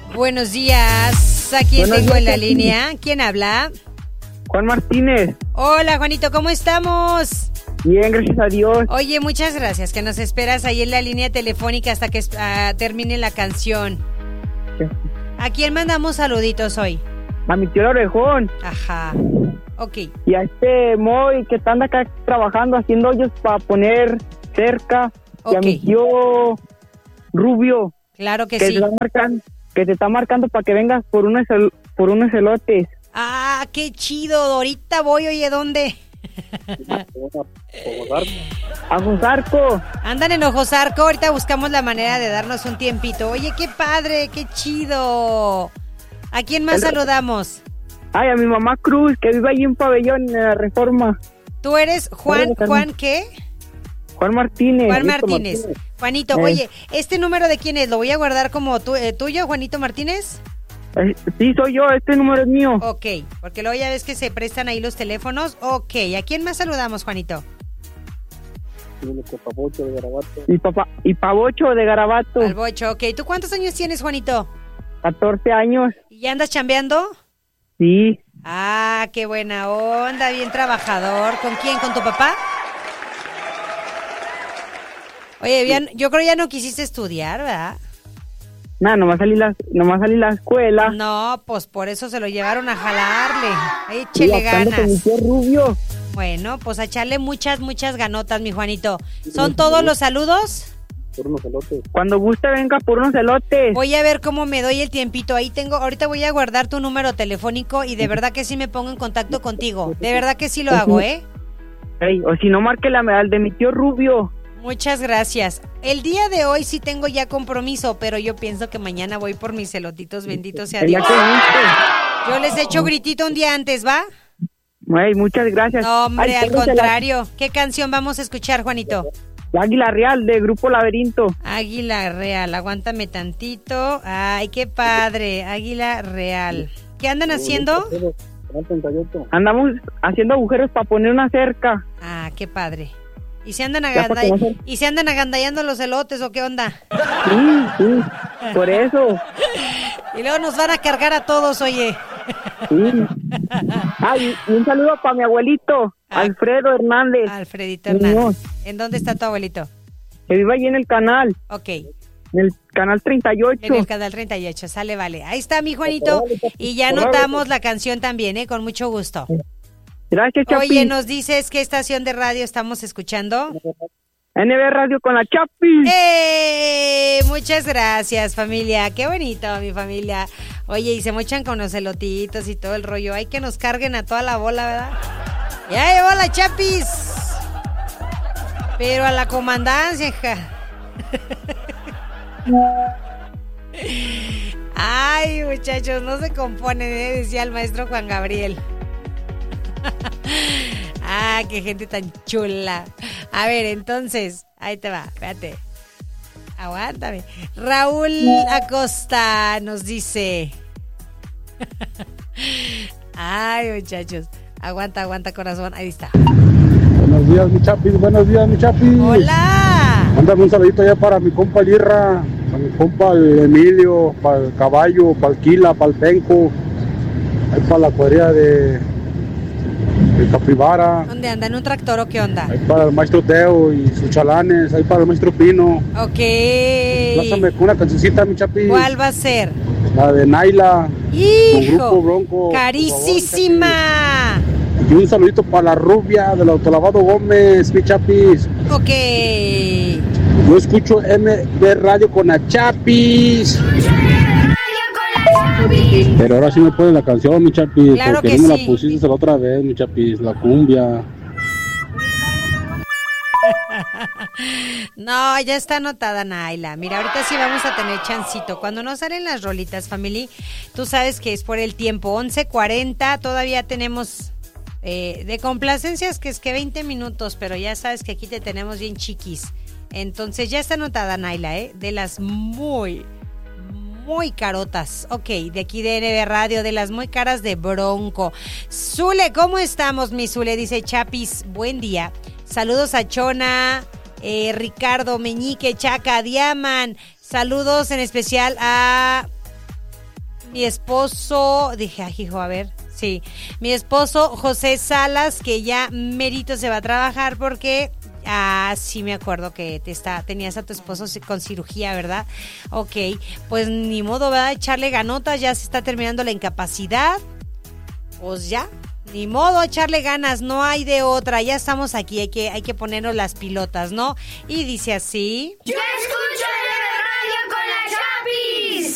Buenos días. ¿A quién tengo en la línea? ¿Quién habla? Juan Martínez. Hola, Juanito, ¿cómo estamos? Bien, gracias a Dios. Oye, muchas gracias, que nos esperas ahí en la línea telefónica hasta que termine la canción. Sí. ¿A quién mandamos saluditos hoy? A mi tío Orejón. Ajá. Ok. Y a este Moy que anda acá trabajando haciendo hoyos para poner cerca. Ok. Y a mi tío Rubio. Claro que que sí. te está marcando para que vengas por unos elotes. Ah, qué chido. Ahorita voy, oye, ¿dónde? A Josarco. Andan en Ojosarco, ahorita buscamos la manera de darnos un tiempito. Oye, qué padre, qué chido. ¿A quién más saludamos? Ay, a mi mamá Cruz, que vive allí en Pabellón, en la Reforma. ¿Tú eres Juan qué? Juan Martínez. Juan Martínez. Juanito, oye, ¿este número de quién es? ¿Lo voy a guardar como tuyo, Juanito Martínez? Sí, soy yo, este número es mío. Ok, porque luego ya ves que se prestan ahí los teléfonos. Ok, ¿a quién más saludamos, Juanito? Pabocho de Garabato. Y Pabocho de Garabato. Al Bocho, ok. ¿Tú cuántos años tienes, Juanito? 14 años. ¿Y ya andas chambeando? Sí. Ah, qué buena onda, bien trabajador. ¿Con quién? ¿Con tu papá? Oye, bien, yo creo ya no quisiste estudiar, ¿verdad? Nada, nomás salí la escuela. No, pues por eso se lo llevaron a jalarle. Échele ganas. Con mi tío Rubio. Bueno, pues a echarle muchas ganotas, mi Juanito. ¿Son todos los saludos? Por unos elotes. Cuando guste venga por unos elotes. Voy a ver cómo me doy el tiempito. Ahorita voy a guardar tu número telefónico y de verdad que sí me pongo en contacto contigo. De verdad que sí lo hago, ¿eh? Hey, o si no, márquela al de mi tío Rubio. Muchas gracias. El día de hoy sí tengo ya compromiso, pero yo pienso que mañana voy por mis elotitos, bendito sea Dios. Yo les echo gritito un día antes, ¿va? Hey, muchas gracias. No, hombre, al contrario. ¿Qué canción vamos a escuchar, Juanito? La Águila Real, de Grupo Laberinto. Águila Real, aguántame tantito. Ay, qué padre, Águila Real. ¿Qué andan haciendo? Andamos haciendo agujeros para poner una cerca. Ah, qué padre. ¿Y se andan agandallando los elotes o qué onda? Sí, por eso. Y luego nos van a cargar a todos, oye. Sí. Ay, y un saludo para mi abuelito, Alfredo Hernández. Alfredito Hernández. ¿En dónde está tu abuelito? Que vive ahí en el canal. Ok. En el canal 38. En el canal 38, sale, vale. Ahí está mi Juanito. Y ya anotamos la canción también, con mucho gusto. Gracias, Chapi. Oye, ¿nos dices qué estación de radio estamos escuchando? NB Radio con la Chapi. Muchas gracias, familia. Qué bonito, mi familia. Oye, y se mochan con los elotitos y todo el rollo. Hay que nos carguen a toda la bola, ¿verdad? Ya llegó la Chapis. Pero a la comandancia, hija. Ay, muchachos, no se componen, decía el maestro Juan Gabriel. Ah, qué gente tan chula. A ver, entonces, ahí te va, espérate. Aguántame. Raúl Acosta nos dice. Ay, muchachos. Aguanta, corazón. Ahí está. Buenos días, mi Chapis. Hola. Mándame un saludito allá para mi compa Lirra, para mi compa el Emilio, para el Caballo, para el Quila, para el Penco, ahí para la cuadrilla de Capibara. ¿Dónde anda? ¿En un tractor o qué onda? Ahí para el maestro Teo y sus chalanes, ahí para el maestro Pino. Ok. Plázame con una cancioncita, mi Chapis. ¿Cuál va a ser? La de Naila. ¡Hijo! Grupo Bronco. ¡Carísima! Y un saludito para la rubia del autolavado Gómez, mi Chapis. Ok. Yo escucho MB Radio con la Chapis. Pero ahora sí me pones la canción, mi Chapis. Claro porque que no me sí. la pusiste la otra vez, mi Chapis. La cumbia. No, ya está anotada, Naila. Mira, ahorita sí vamos a tener chancito. Cuando no salen las rolitas, family, tú sabes que es por el tiempo. 11:40, todavía tenemos de complacencias que es que 20 minutos, pero ya sabes que aquí te tenemos bien chiquis. Entonces ya está anotada, Naila, de las muy carotas. Ok, de aquí de NB Radio, de las muy caras de Bronco. Zule, ¿cómo estamos, mi Zule? Dice Chapis, buen día. Saludos a Chona, Ricardo, Meñique, Chaca, Diaman. Saludos en especial a mi esposo, dije, ay, hijo, a ver, sí, mi esposo José Salas, que ya merito se va a trabajar porque... sí me acuerdo que tenías a tu esposo con cirugía, ¿verdad? Ok, pues ni modo, ¿verdad? Echarle ganotas, ya se está terminando la incapacidad. Pues ya, ni modo, echarle ganas, no hay de otra, ya estamos aquí, hay que ponernos las pilotas, ¿no? Y dice así... Yo escucho